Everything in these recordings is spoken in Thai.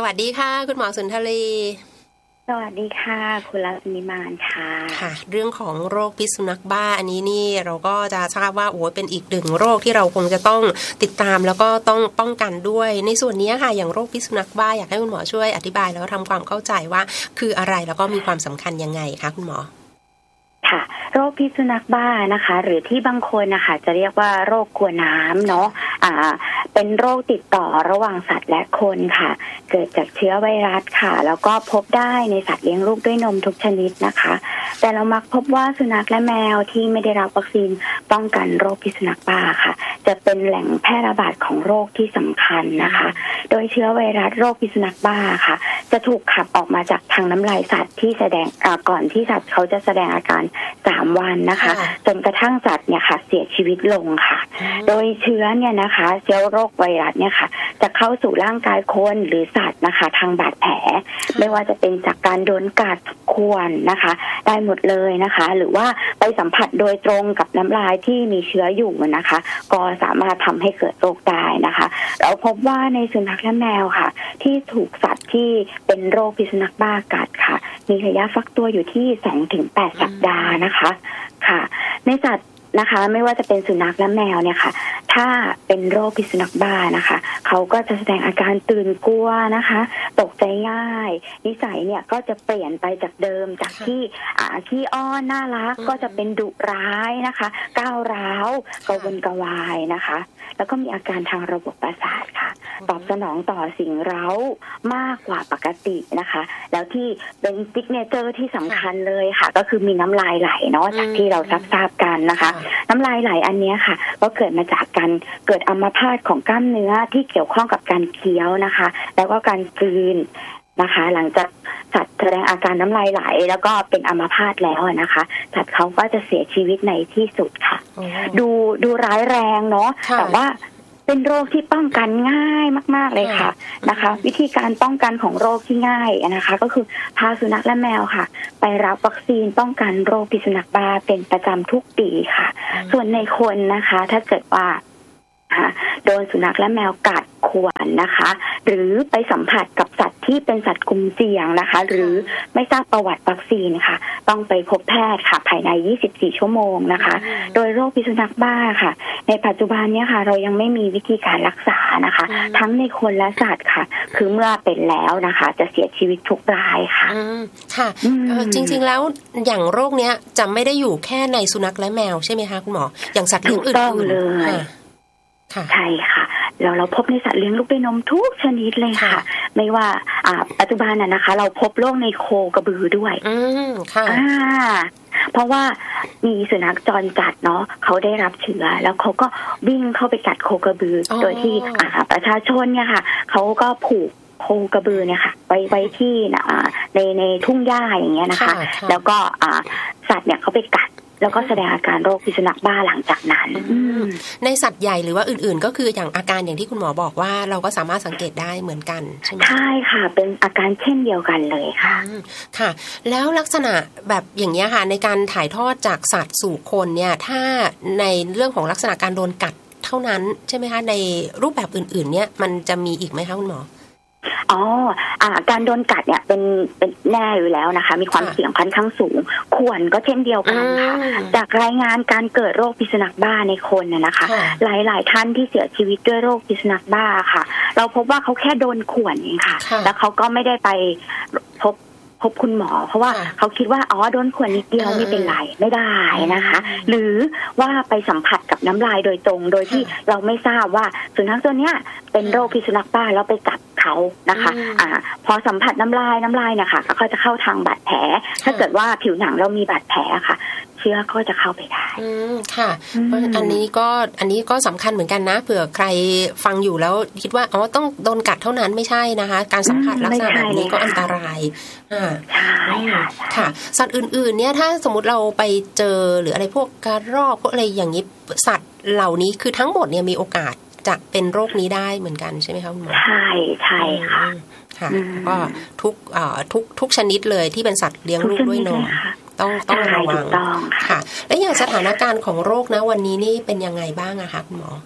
วัสดีค่ะคุณหมอสุนทรีสวัสดีค่ะคุณรัศมีมานค่ะค่ะเรื่องของโรคพิษสุนัขบ้าอันนี้นี่เราก็จะทราบว่าโอ้เป็นอีกหนึ่งโรคที่เราคงจะต้องติดตามแล้วก็ต้องป้องกันด้วยในส่วนนี้ค่ะอย่างโรคพิษสุนัขบ้าอยากให้คุณหมอช่วยอธิบายแล้วก็ทำความเข้าใจว่าคืออะไรแล้วก็มีความสำคัญยังไงคะคุณหมอค่ะโรคพิษสุนัขบ้านะคะหรือที่บางคนนะคะจะเรียกว่าโรคกลัวน้ำเนาะเป็นโรคติดต่อระหว่างสัตว์และคนค่ะเกิดจากเชื้อไวรัสค่ะแล้วก็พบได้ในสัตว์เลี้ยงลูกด้วยนมทุกชนิดนะคะแต่เรามักพบว่าสุนัขและแมวที่ไม่ได้รับวัคซีนป้องกันโรคพิษสุนัขบ้าค่ะจะเป็นแหล่งแพร่ระบาดของโรคที่สำคัญนะคะโดยเชื้อไวรัสโรคพิษสุนัขบ้าค่ะจะถูกขับออกมาจากทางน้ำลายสัตว์ที่แสดงก่อนที่สัตว์เขาจะแสดงอาการ3 วันนะคะจนกระทั่งสัตว์เนี่ยค่ะเสียชีวิตลงค่ะโดยเชื้อเนี่ยนะคะเชื้อโรคไวรัสเนี่ยค่ะจะเข้าสู่ร่างกายคนหรือสัตว์นะคะทางบาดแผลไม่ว่าจะเป็นจากการโดนกัดข่วนนะคะได้หมดเลยนะคะหรือว่าไปสัมผัสโดยตรงกับน้ำลายที่มีเชื้ออยู่นะคะก็สามารถทำให้เกิดโรคได้นะคะเราพบว่าในสุนัขและแมวค่ะที่ถูกสัตว์ที่เป็นโรคพิษสุนัขบ้ากัดค่ะมีระยะฟักตัวอยู่ที่ 2-8 สัปดาห์นะคะค่ะในสัตว์นะคะไม่ว่าจะเป็นสุนัขและแมวเนี่ยค่ะถ้าเป็นโรคพิษสุนัขบ้านะคะเขาก็จะแสดงอาการตื่นกลัวนะคะตกใจง่ายนิสัยเนี่ยก็จะเปลี่ยนไปจากเดิมจากที่ขี้อ้อนน่ารักก็จะเป็นดุร้ายนะคะก้าวร้าวกระวนกระวายนะคะแล้วก็มีอาการทางระบบประสาทค่ะตอบสนองต่อสิ่งเร้ามากกว่าปกตินะคะแล้วที่เป็นซิกเนเจอร์ที่สำคัญเลยค่ะก็คือมีน้ำลายไหลเนาะจากที่เราทราบกันนะคะน้ำลายไหลอันนี้ค่ะก็เกิดมาจากการเกิดอัมพาตของกล้ามเนื้อที่เกี่ยวข้องกับการเคี้ยวนะคะแล้วก็การกลืนนะคะหลังจากสัตว์แสดงอาการน้ำลายไหลแล้วก็เป็นอัมพาตแล้วนะคะสัตว์เขาก็จะเสียชีวิตในที่สุดค่ะดูร้ายแรงเนาะแต่ว่าเป็นโรคที่ป้องกันง่ายมากๆเลยค่ะนะคะวิธีการป้องกันของโรคที่ง่ายนะคะก็คือพาสุนัขและแมวค่ะไปรับวัคซีนป้องกันโรคพิษสุนัขบ้าเป็นประจำทุกปีค่ะส่วนในคนนะคะถ้าเกิดว่าโดนสุนัขและแมวกัดข่วนนะคะหรือไปสัมผัสกับสัตว์ที่เป็นสัตว์กลุ่มเสี่ยงนะคะหรือไม่ทราบประวัติวัคซีนค่ะต้องไปพบแพทย์ค่ะภายใน24 ชั่วโมงนะคะโดยโรคพิษสุนัขบ้าค่ะในปัจจุบันนี้ค่ะเรายังไม่มีวิธีการรักษานะคะทั้งในคนและสัตว์ค่ะคือเมื่อเป็นแล้วนะคะจะเสียชีวิตทุกรายค่ะค่ะจริงๆแล้วอย่างโรคเนี้ยจะไม่ได้อยู่แค่ในสุนัขและแมวใช่ไหมคะคุณหมออย่างสัตว์เลี้ยงอื่นๆเลยใช่ค่ะเราพบในสัตว์เลี้ยงลูกด้วยนมทุกชนิดเลยค่ะไม่ว่าปัจจุบันนะคะเราพบโรคในโคกระบือด้วยค่ะเพราะว่ามีสุนัขจรจัดเนาะเขาได้รับเชื้อแล้วเขาก็วิ่งเข้าไปกัดโคกระบือโดยที่ประชาชนเนี่ยค่ะเขาก็ผูกโคกระบือเนี่ยค่ะไว้ที่ในทุ่งหญ้าอย่างเงี้ยนะคะแล้วก็สัตว์เนี่ยเขาไปกัดแล้วก็แสดงอาการโรคพิษสุนัขบ้าหลังจากนั้นในสัตว์ใหญ่หรือว่าอื่นๆก็คืออย่างอาการอย่างที่คุณหมอบอกว่าเราก็สามารถสังเกตได้เหมือนกันใช่ไหมใช่ค่ะเป็นอาการเช่นเดียวกันเลยค่ะค่ะแล้วลักษณะแบบอย่างนี้ค่ะในการถ่ายทอดจากสัตว์สู่คนเนี่ยถ้าในเรื่องของลักษณะการโดนกัดเท่านั้นใช่ไหมคะในรูปแบบอื่นๆเนี่ยมันจะมีอีกไหมคะคุณหมอการโดนกัดเนี่ยเป็นแน่อยู่แล้วนะคะมีความเสี่ยงค่อนข้างสูงข่วนก็เช่นเดียวกันค่ะจากรายงานการเกิดโรคพิษสุนัขบ้าในคนนะคะหลายท่านที่เสียชีวิตด้วยโรคพิษสุนัขบ้าค่ะเราพบว่าเขาแค่โดนข่วนเองค่ะแล้วเขาก็ไม่ได้ไปพบคุณหมอเพราะว่าเขาคิดว่าโดนข่วนนิดเดียวไม่เป็นไรไม่ได้นะคะหรือว่าไปสัมผัสกับน้ำลายโดยตรงโดยที่เราไม่ทราบว่าสุนัขตัวเนี้ยเป็นโรคพิษสุนัขบ้าแล้วไปกัดเขานะคะพอสัมผัสน้ำลายนะคะก็จะเข้าทางบาดแผลถ้าเกิดว่าผิวหนังเรามีบาดแผลค่ะเชื้อก็จะเข้าไปได้ค่ะเพราะอันนี้ก็สำคัญเหมือนกันนะเผื่อใครฟังอยู่แล้วคิดว่าต้องโดนกัดเท่านั้นไม่ใช่นะคะการสัมผัสลักษณะแบบนี้ก็อันตรายค่ะสัตว์อื่นๆเนี่ยถ้าสมมติเราไปเจอหรืออะไรพวกกระรอกพวกอะไรอย่างนี้สัตว์เหล่านี้คือทั้งหมดเนี่ยมีโอกาสจะเป็นโรคนี้ได้เหมือนกันใช่ไหมคะคุณหมอใช่ค่ะก็ทุกชนิดเลยที่เป็นสัตว์เลี้ยงลูกด้วยนมต้องระวังค่ะและอย่างสถานการณ์ของโรคนะวันนี้นี่เป็นยังไงบ้างอะคะคุณหมอ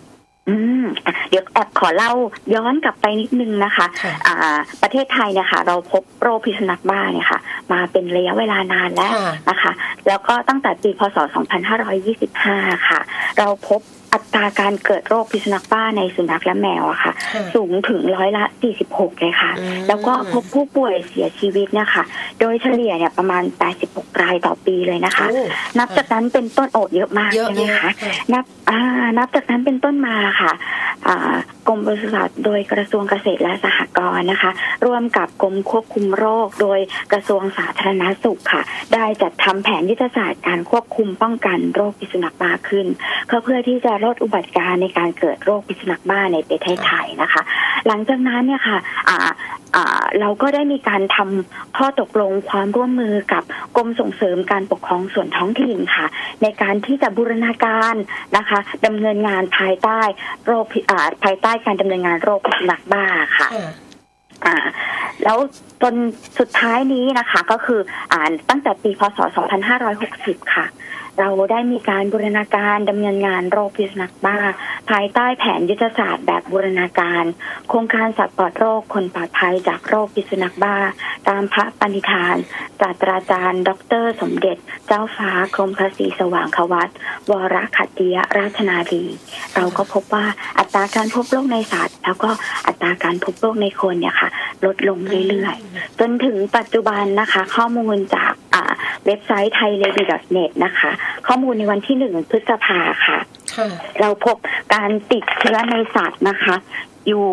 เดี๋ยวแอบขอเล่าย้อนกลับไปนิดนึงนะคะประเทศไทยเนี่ยค่ะเราพบโรคพิษสุนัขบ้าเนี่ยค่ะมาเป็นระยะเวลานานแล้วนะคะแล้วก็ตั้งแต่ปีพศ 2525 ค่ะเราพบอัตราการเกิดโรคพิษสุนัขบ้าในสุนัขและแมวอะค่ะสูงถึง46%เลยค่ะแล้วก็พบผู้ป่วยเสียชีวิตเนี่ยค่ะโดยเฉลี่ยเนี่ยประมาณ86 รายต่อปีเลยนะคะนับจากนั้นเป็นต้นเยอะมากใช่ไหมคะนับจากนั้นเป็นต้นมาค่ะกรมปศุสัตว์โดยกระทรวงเกษตรและสหกรณ์นะคะร่วมกับกรมควบคุมโรคโดยกระทรวงสาธารณสุขค่ะได้จัดทำแผนยุทธศาสตร์การควบคุมป้องกันโรคพิษสุนัขบ้าขึ้นเพื่อที่จะลดอุบัติการณ์ในการเกิดโรคพิษสุนัขบ้าในประเทศไทยนะคะหลังจากนั้นเนี่ยค่ะเราก็ได้มีการทำข้อตกลงความร่วมมือกับกรมส่งเสริมการปกครองส่วนท้องถิ่นค่ะในการที่จะบูรณาการนะคะดำเนินงานภายใต้การดำเนินงานโรคพิษสุนัขบ้าค่ะแล้วจนสุดท้ายนี้นะคะก็คือตั้งแต่ปีพศ 2560 ค่ะเราได้มีการบูรณาการดำเนินงานโรคพิษสุนัขบ้าภายใต้แผนยุทธศาสตร์แบบบูรณาการโครงการสัตว์ปลอดโรคคนปลอดภัยจากโรคพิษสุนัขบ้าตามพระปณิธานศาสตราจารย์ดร.สมเด็จเจ้าฟ้ากรมพระศรีสว่างควัตรวรขัตติยราชนารีเราก็พบว่าอัตราการพบโรคในสัตว์แล้วก็อัตราการพบโรคในคนเนี่ยค่ะลดลงเรื่อยๆจนถึงปัจจุบันนะคะข้อมูลจากเว็บไซต์ thailady.net นะคะข้อมูลในวันที่1 พฤษภาค่ะเราพบการติดเชื้อในสัตว์นะคะอยู่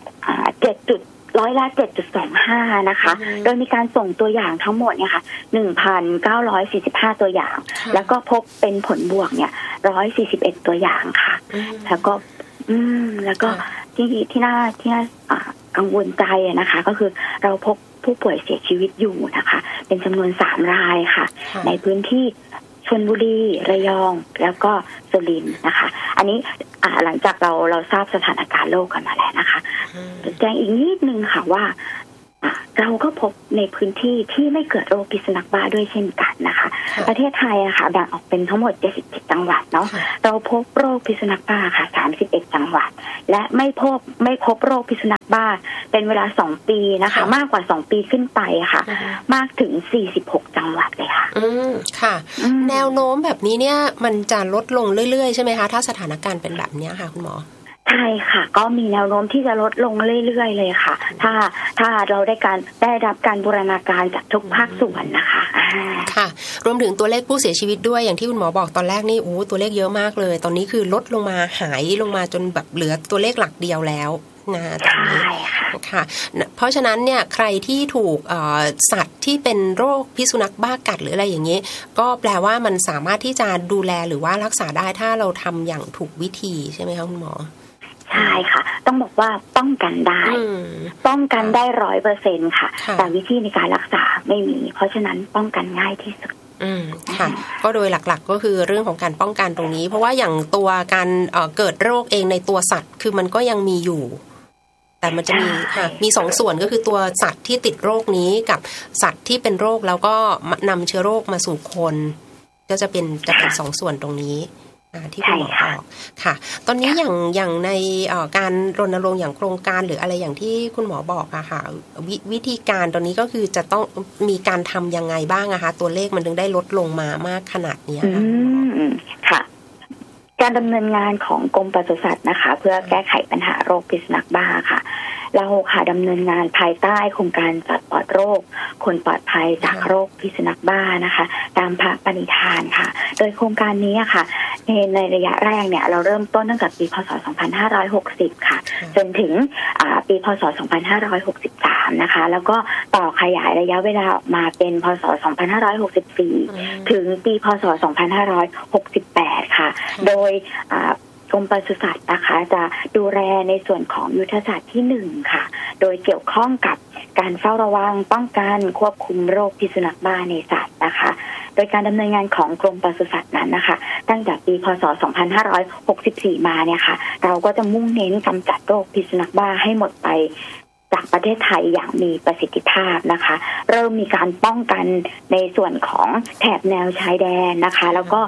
7.25%นะคะโดยมีการส่งตัวอย่างทั้งหมดเนี่ยค่ะ 1,945 ตัวอย่างแล้วก็พบเป็นผลบวกเนี่ย141ตัวอย่างค่ะแล้วก็ที่น่ากังวลใจนะคะก็คือเราพบผู้ป่วยเสียชีวิตอยู่นะคะเป็นจำนวน3 รายค่ะในพื้นที่ชลบุรีระยองแล้วก็สุรินทร์นะคะอันนี้หลังจากเราทราบสถานการณ์โรคกันมาแล้วนะคะแจ้งอีกนิดนึงค่ะว่าเราก็พบในพื้นที่ที่ไม่เกิดโรคพิษสุนัขบ้าด้วยเช่นกันนะคะประเทศไทยค่ะแบ่งออกเป็นทั้งหมด77 จังหวัดเนาะเราพบโรคพิษสุนัขบ้าค่ะ31 จังหวัดและไม่พบโรคพิษสุนัขบ้าเป็นเวลา2 ปีนะคะมากกว่า2 ปีขึ้นไปค่ะมากถึง46 จังหวัดเลยค่ะค่ะแนวโน้มแบบนี้เนี่ยมันจะลดลงเรื่อยๆใช่ไหมคะถ้าสถานการณ์เป็นแบบนี้ค่ะคุณหมอใช่ค่ะก็มีแนวโน้มที่จะลดลงเรื่อยๆเลยค่ะถ้าเราได้รับการบูรณาการจากทุกภาคส่วนนะคะค่ะรวมถึงตัวเลขผู้เสียชีวิตด้วยอย่างที่คุณหมอบอกตอนแรกนี่ตัวเลขเยอะมากเลยตอนนี้คือลดลงมาหายลงมาจนแบบเหลือตัวเลขหลักเดียวแล้วนะตรงนี้ค่ะเพราะฉะนั้นเนี่ยใครที่ถูกสัตว์ที่เป็นโรคพิษสุนัขบ้ากัดหรืออะไรอย่างนี้ก็แปลว่ามันสามารถที่จะดูแลหรือว่ารักษาได้ถ้าเราทำอย่างถูกวิธีใช่ไหมคะคุณหมอใช่ค่ะต้องบอกว่าป้องกันได้100%ค่ะแต่วิธีในการรักษาไม่มีเพราะฉะนั้นป้องกันง่ายที่สุดค่ะก็โดยหลักๆก็คือเรื่องของการป้องกันตรงนี้เพราะว่าอย่างตัวการเกิดโรคเองในตัวสัตว์คือมันก็ยังมีอยู่แต่มันจะมี2 ส่วนก็คือตัวสัตว์ที่ติดโรคนี้กับสัตว์ที่เป็นโรคแล้วก็นำเชื้อโรคมาสู่คนก็จะเป็น2 ส่วนตรงนี้ที่คุณหมอบอกค่ะตอนนี้อย่างในการรณรงค์อย่างโครงการหรืออะไรอย่างที่คุณหมอบอกอะค่ะวิธีการตอนนี้ก็คือจะต้องมีการทำยังไงบ้างอะคะตัวเลขมันถึงได้ลดลงมามากขนาดนี้ค่ะการดำเนินงานของกรมปศุสัตว์นะคะเพื่อแก้ไขปัญหาโรคพิษสุนัขบ้าค่ะเราค่ะดำเนินงานภายใต้โครงการสัตว์ปลอดโรคคนปลอดภัยจากโรคพิษสุนัขบ้านะคะตามพระปณิธานค่ะโดยโครงการนี้ค่ะในระยะแรกเนี่ยเราเริ่มต้นตั้งแต่ปีพศ 2560 ค่ะจนถึงปีพศ 2563 นะคะแล้วก็ต่อขยายระยะเวลาออกมาเป็นพศ 2564 ถึงปีพศ 2568 ค่ะโดยกรมปศุสัตว์นะคะจะดูแลในส่วนของยุทธศาสตร์ที่1ค่ะโดยเกี่ยวข้องกับการเฝ้าระวังป้องกันควบคุมโรคพิษสุนัขบ้าในสัตว์นะคะโดยการดำเนินงานของกรมปศุสัตว์นั้นนะคะตั้งแต่ปีพศ 2564 มาเนี่ยค่ะเราก็จะมุ่งเน้นกำจัดโรคพิษสุนัขบ้าให้หมดไปจากประเทศไทยอย่างมีประสิทธิภาพนะคะเริ่มมีการป้องกันในส่วนของแถบแนวชายแดนนะคะแล้วก็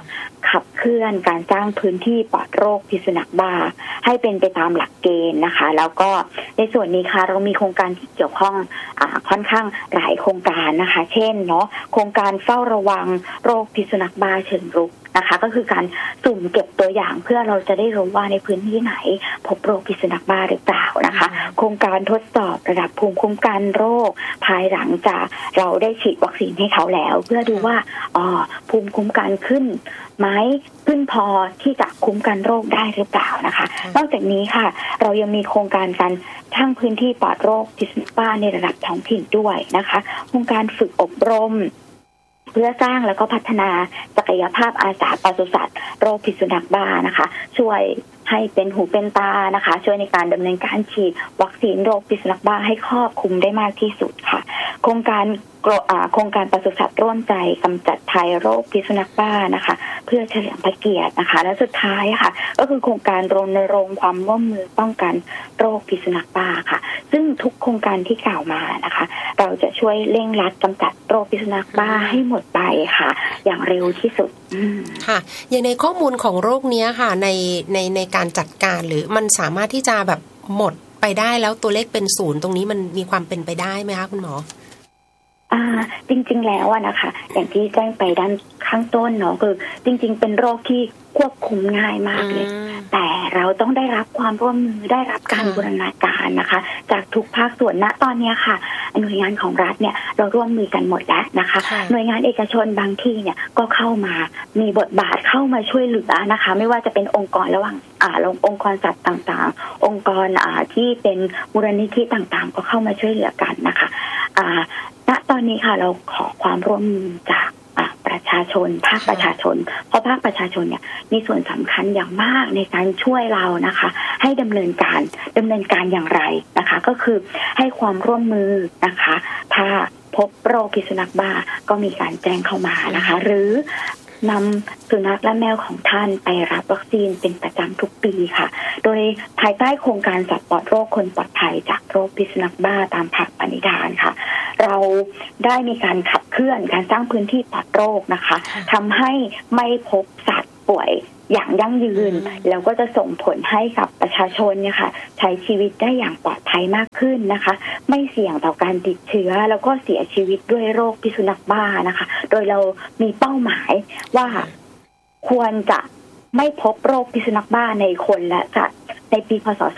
ขับเคลื่อนการสร้างพื้นที่ปลอดโรคพิษสุนัขบ้าให้เป็นไปตามหลักเกณฑ์นะคะแล้วก็ในส่วนนี้ค่ะเรามีโครงการที่เกี่ยวข้องค่อนข้างหลายโครงการนะคะเช่นเนาะโครงการเฝ้าระวังโรคพิษสุนัขบ้าเชิงรุกนะคะก็คือการสุ่มเก็บตัวอย่างเพื่อเราจะได้รู้ว่าในพื้นที่ไหนพบโรคพิษสุนัขบ้าหรือเปล่านะคะโครงการทดสอบระดับภูมิคุ้มกันโรคภายหลังจากเราได้ฉีดวัคซีนให้เขาแล้วเพื่อดูว่าภูมิคุ้มกันขึ้นไหมขึ้นพอที่จะคุ้มกันโรคได้หรือเปล่านะคะนอกจากนี้ค่ะเรายังมีโครงการการสร้างพื้นที่ปลอดโรคพิษสุนัขบ้าในระดับท้องถิ่นด้วยนะคะโครงการฝึกอบรมเพื่อสร้างแล้วก็พัฒนาศักยภาพอาสาปศุสัตว์โรคพิษสุนัขบ้านะคะช่วยให้เป็นหูเป็นตานะคะช่วยในการดำเนินการฉีดวัคซีนโรคพิษสุนัขบ้าให้ครอบคลุมได้มากที่สุดค่ะโครงการปศุสัตว์ร่วมใจกำจัดภัยโรคพิษสุนัขบ้านะคะเพื่อเฉลิมพระเกียรตินะคะและสุดท้ายค่ะก็คือโครงการรณรงค์ความร่วมมือป้องกันโรคพิษสุนัขบ้าค่ะซึ่งทุกโครงการที่กล่าวมานะคะเราจะช่วยเร่งรัดกำจัดโรคพิษสุนัขบ้าให้หมดไปค่ะอย่างเร็วที่สุดค่ะอย่างในข้อมูลของโรคนี้ค่ะในการจัดการหรือมันสามารถที่จะแบบหมดไปได้แล้วตัวเลขเป็นศูนย์ตรงนี้มันมีความเป็นไปได้ไหมคะคุณหมอจริงๆแล้วนะคะอย่างที่แจ้งไปด้านข้างต้นเนาะคือจริงๆเป็นโรคที่ควบคุมง่ายมากเลยแต่เราต้องได้รับความร่วมมือได้รับการบูรณาการนะคะจากทุกภาคส่วนณตอนนี้ค่ะหน่วยงานของรัฐเนี่ยเราร่วมมือกันหมดแล้วนะคะหน่วยงานเอกชนบางที่เนี่ยก็เข้ามามีบทบาทเข้ามาช่วยเหลือนะคะไม่ว่าจะเป็นองค์กรระหว่างองค์กรสัตว์ต่างๆองค์กรที่เป็นมูลนิธิต่างๆก็เข้ามาช่วยเหลือกันนะคะณตอนนี้ค่ะเราขอความร่วมมือจากประชาชนภาคประชาชนเพราะภาคประชาชนเนี่ยมีส่วนสำคัญอย่างมากในการช่วยเรานะคะให้ดำเนินการอย่างไรนะคะก็คือให้ความร่วมมือนะคะถ้าพบโรคพิษสุนัขบ้าก็มีการแจ้งเข้ามานะคะหรือนำสุนัขและแมวของท่านไปรับวัคซีนเป็นประจำทุกปีค่ะโดยภายใต้โครงการสัตว์ปลอดโรคคนปลอดภัยจากโรคพิษสุนัขบ้าตามแผนปณิธานค่ะเราได้มีการขับเคลื่อนการสร้างพื้นที่ปลอดโรคนะคะทำให้ไม่พบสัตว์ป่วยอย่างยั่งยืนแล้วก็จะส่งผลให้กับประชาชนเนี่ยค่ะใช้ชีวิตได้อย่างปลอดภัยมากขึ้นนะคะไม่เสี่ยงต่อการติดเชื้อแล้วก็เสียชีวิตด้วยโรคพิษสุนัขบ้านะคะโดยเรามีเป้าหมายว่าควรจะไม่พบโรคพิษสุนัขบ้าในคนและสัตว์ในปีพ.ศ.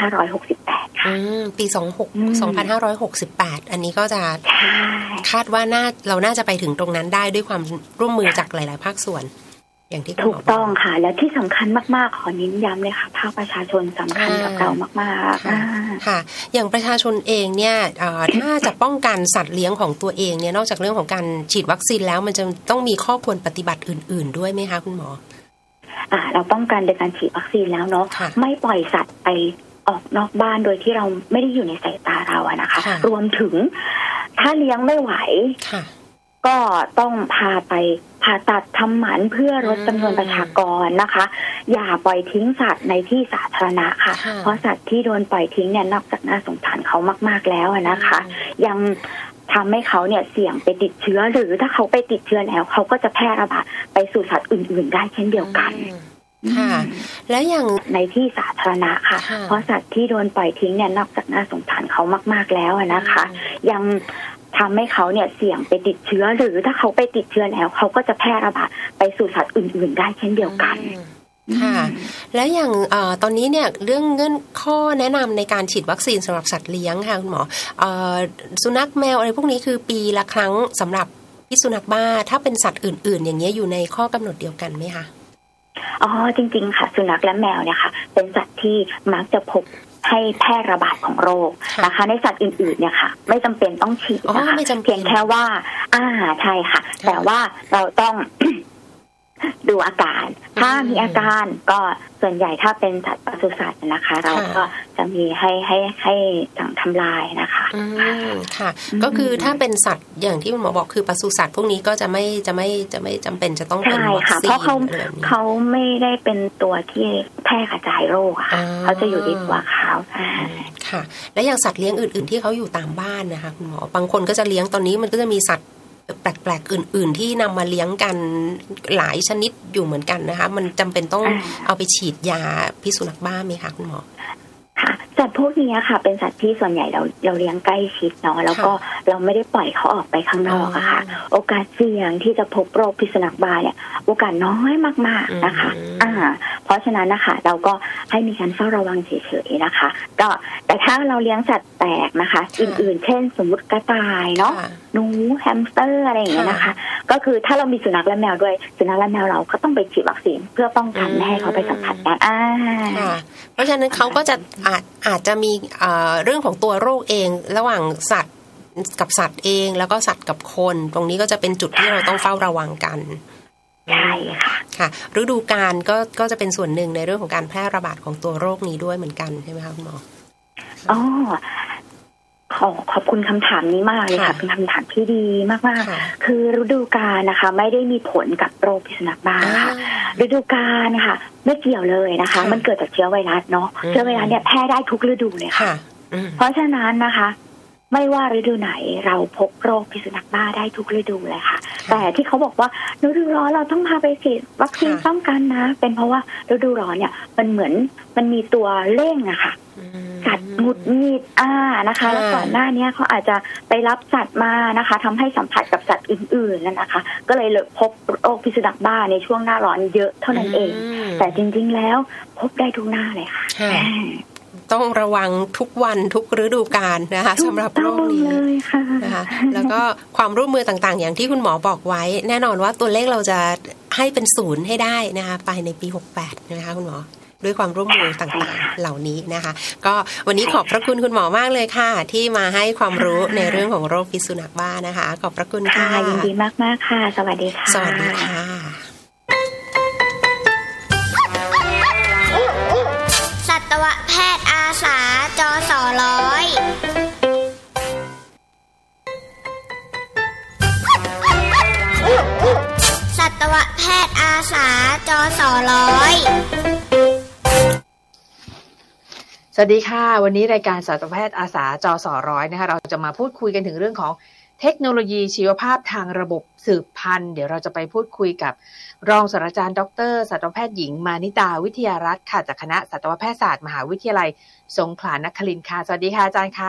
2568ค่ะปี2568อันนี้ก็จะคาดว่าเราน่าจะไปถึงตรงนั้นได้ด้วยความร่วมมือจากหลายๆภาคส่วนอย่างที่ถูกต้องค่ะและที่สำคัญมากๆขอเน้นย้ำเลยค่ะภาคประชาชนสำคัญกับเรามากๆค่ะอย่างประชาชนเองเนี่ยถ้าจะป้องกันสัตว์เลี้ยงของตัวเองเนี่ยนอกจากเรื่องของการฉีดวัคซีนแล้วมันจะต้องมีข้อควรปฏิบัติอื่นๆด้วยไหมคะคุณหมอเราป้องกันโดยการฉีดวัคซีนแล้วเนาะไม่ปล่อยสัตว์ไปออกนอกบ้านโดยที่เราไม่ได้อยู่ในสายตาเราอะนะคะรวมถึงถ้าเลี้ยงไม่ไหวก็ต้องพาไปผ่าตัดทำหมันเพื่อลดจำนวนประชากรนะคะอย่าปล่อยทิ้งสัตว์ในที่สาธารณะค่ะเพราะสัตว์ที่โดนปล่อยทิ้งเนี่ยนอกจากน่าสงสารเขามากๆแล้วนะคะยังทำให้เขาเนี่ยเสี่ยงไปติดเชื้อหรือถ้าเขาไปติดเชื้อแล้วเขาก็จะแพร่ระบาดไปสู่สัตว์อื่นๆได้เช่นเดียวกันค่ะและอย่างในที่สาธารณะค่ะเพราะสัตว์ที่โดนปล่อยทิ้งเนี่ยนอกจากน่าสงสารเขามากๆแล้วนะคะยังทำให้เขาเนี่ยเสี่ยงไปติดเชื้อหรือถ้าเขาไปติดเชื้อแล้วเขาก็จะแพร่ระบาดไปสู่สัตว์อื่นๆได้เช่นเดียวกันค่ะแล้วอย่างตอนนี้เนี่ยเรื่องเงื่อนข้อแนะนำในการฉีดวัคซีนสำหรับสัตว์เลี้ยงค่ะคุณหมอสุนัขแมวอะไรพวกนี้คือปีละครั้งสำหรับพิษสุนัขบ้าถ้าเป็นสัตว์อื่นๆอย่างเงี้ยอยู่ในข้อกำหนดเดียวกันไหมคะจริงๆค่ะสุนัขและแมวเนี่ยค่ะเป็นสัตว์ที่มักจะพบให้แพร่ระบาดของโรคนะคะในสัตว์อื่นๆเนี่ยค่ะไม่จำเป็นต้องฉีดนะคะเพียงแค่ว่าใช่ค่ะแต่ว่าเราต้อง ดูอาการถ้ามีอาการก็ส่วนใหญ่ถ้าเป็นสัตว์ปศุสัตว์นะคะเราก็จะมีให้สั่งทำลายนะคะค่ะก็คือถ้าเป็นสัตว์อย่างที่คุณหมอบอกคือปศุสัตว์พวกนี้ก็จะไม่จำเป็นจะต้องเป็นวัคซีนเพราะเขาไม่ได้เป็นตัวที่แพร่กระจายโรคค่ะเขาจะอยู่ในตัวเขาค่ะและอย่างสัตว์เลี้ยงอื่นๆที่เขาอยู่ตามบ้านนะคะคุณหมอบางคนก็จะเลี้ยงตอนนี้มันก็จะมีสัตว์แปลกๆอื่นๆที่นำมาเลี้ยงกันหลายชนิดอยู่เหมือนกันนะคะมันจำเป็นต้องเอาไปฉีดยาพิษสุนัขบ้าไหมคะคุณหมอค่ะสัตว์พวกนี้ค่ะเป็นสัตว์ที่ส่วนใหญ่เราเลี้ยงใกล้ชิดเนาะแล้วก็เราไม่ได้ปล่อยเขาออกไปข้างนอกอะค่ะโอกาสเสี่ยงที่จะพบโรคพิษสุนัขบ้าเนี่ยโอกาสน้อยมากๆนะคะเพราะฉะนั้นนะคะเราก็ให้มีการเฝ้าระวังเฉยๆนะคะก็แต่ถ้าเราเลี้ยงสัตว์แปลกนะคะอื่นๆเช่นสมมติกระต่ายเนาะหนูแฮมสเตอร์อะไรอย่างเงี้ยนะคะก็คือถ้าเรามีสุนัขและแมวด้วยสุนัขและแมวเราก็ต้องไปฉีดวัคซีนเพื่อป้องกันไม่ให้เขาไปสัมผัสกันเพราะฉะนั้นเขาก็จะอาจจะมีเรื่องของตัวโรคเองระหว่างสัตว์กับสัตว์เองแล้วก็สัตว์กับคนตรงนี้ก็จะเป็นจุดที่เราต้องเฝ้าระวังกันใช่ค่ะฤดูกาลก็จะเป็นส่วนหนึ่งในเรื่องของการแพร่ระบาดของตัวโรคนี้ด้วยเหมือนกันใช่ไหมคะคุณหมอขอบคุณคำถามนี้มากเลยค่ะเป็นคำถามที่ดีมากๆคือฤดูกาลนะคะไม่ได้มีผลกับโรคพิษสุนัขบ้าค่ะฤดูกาลนะคะไม่เกี่ยวเลยนะคะมันเกิดจากเชื้อไวรัสเนาะเชื้อไวรัสเนี่ยแพร่ได้ทุกฤดูเลยค่ะเพราะฉะนั้นนะคะไม่ว่าฤดูไหนเราพบโรคพิษสุนัขบ้าได้ทุกฤดูเลยค่ะแต่ที่เขาบอกว่าฤดูร้อนเราต้องพาไปฉีดวัคซีนป้องกันนะเป็นเพราะว่าฤดูร้อนเนี่ยมันเหมือนมันมีตัวเร่งอะค่ะสัตว์หงุดหงิดนะคะแล้วก่อนหน้านี้เขาอาจจะไปรับสัตว์มานะคะทำให้สัมผัสกับสัตว์อื่นๆนั่นนะคะก็เลยพบโรคพิษสุนัขบ้าในช่วงหน้าร้อนเยอะเท่านั้นเองแต่จริงๆแล้วพบได้ทุกหน้าเลยค่ะต้องระวังทุกวันทุกฤดูกาลนะคะสำหรับโรคนี้นะคะแล้วก็ความร่วมมือต่างๆอย่างที่คุณหมอบอกไว้แน่นอนว่าตัวเลขเราจะให้เป็น0ให้ได้นะคะไปในปี68นะคะคุณหมอด้วยความร่วมมือต่างๆเหล่านี้นะคะก็วันนี้ขอบพระคุณคุณหมอมากเลยค่ะที่มาให้ความรู้ในเรื่องของโรคพิษสุนัขบ้านะคะขอบพระคุณค่ะยินดีมากๆค่ะสวัสดีค่ะสวัสดีค่ะสัตวแพทย์อาสาจส.ร้อยสัตวแพทย์อาสาจส.ร้อยสวัสดีค่ะวันนี้รายการสัตวแพทย์อาสาจส.ร้อยนะคะเราจะมาพูดคุยกันถึงเรื่องของเทคโนโลยีชีวภาพทางระบบสืบพันธุ์เดี๋ยวเราจะไปพูดคุยกับรองศาสตราจารย์ดร.สัตวแพทย์หญิงมานิตาวิทยารัตน์ค่ะจากคณะสัตวแพทยศาสตร์มหาวิทยาลัยสงขลานครินทร์ค่ะสวัสดีค่ะอาจารย์ค่ะ